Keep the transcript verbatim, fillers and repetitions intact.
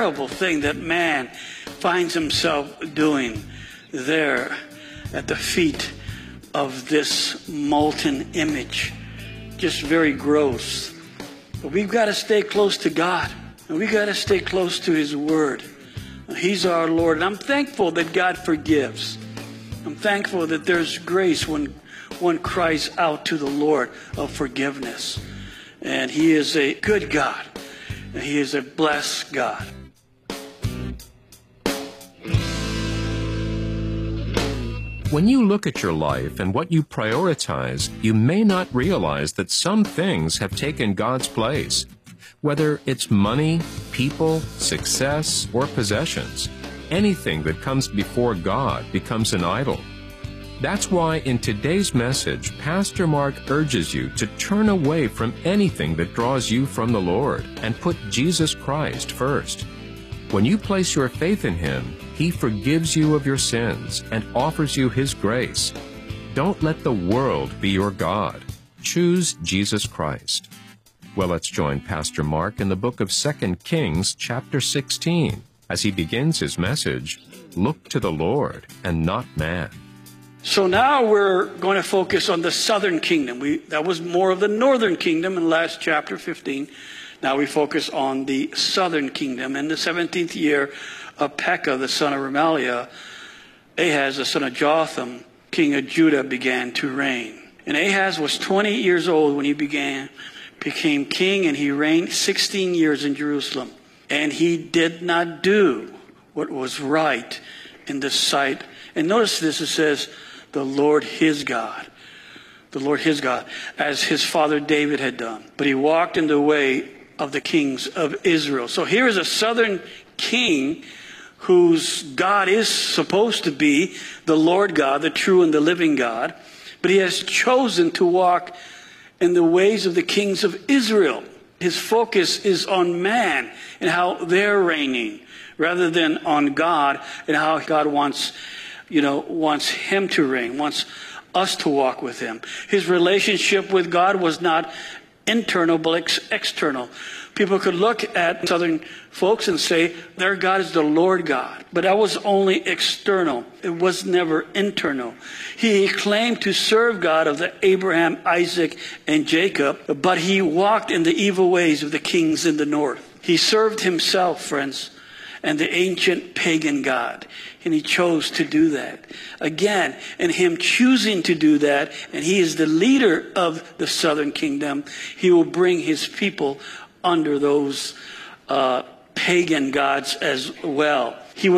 terrible thing that man finds himself doing there at the feet of this molten image. Just very gross. But we've got to stay close to God. And we've got to stay close to His Word. He's our Lord. And I'm thankful that God forgives. I'm thankful that there's grace when one cries out to the Lord of forgiveness. And He is a good God. And He is a blessed God. When you look at your life and what you prioritize, you may not realize that some things have taken God's place. Whether it's money, people, success, or possessions, anything that comes before God becomes an idol. That's why in today's message, Pastor Mark urges you to turn away from anything that draws you from the Lord and put Jesus Christ first. When you place your faith in Him, He forgives you of your sins and offers you His grace. Don't let the world be your God. Choose Jesus Christ. Well, let's join Pastor Mark in the book of Second Kings, chapter sixteen, as he begins his message, Look to the Lord and not man. So now we're going to focus on the southern kingdom. We, that was more of the northern kingdom in last chapter fifteen. Now we focus on the southern kingdom. In the seventeenth year of Pekah, the son of Remaliah, Ahaz, the son of Jotham, king of Judah, began to reign. And Ahaz was twenty years old when he began, became king, and he reigned sixteen years in Jerusalem. And he did not do what was right in the sight. And notice this, it says, the Lord his God. The Lord his God, as his father David had done. But he walked in the way of the kings of Israel. So here is a southern king whose God is supposed to be the Lord God, the true and the living God. But he has chosen to walk in the ways of the kings of Israel. His focus is on man and how they're reigning, rather than on God and how God wants, you know, wants him to reign, wants us to walk with him. His relationship with God was not internal, but ex- external. People could look at southern folks and say their God is the Lord God. But that was only external. It was never internal. He claimed to serve God of the Abraham, Isaac, and Jacob, but he walked in the evil ways of the kings in the north. He served himself, friends, and the ancient pagan God. And he chose to do that. Again, in him choosing to do that, and he is the leader of the southern kingdom, he will bring his people under those uh, pagan gods as well. He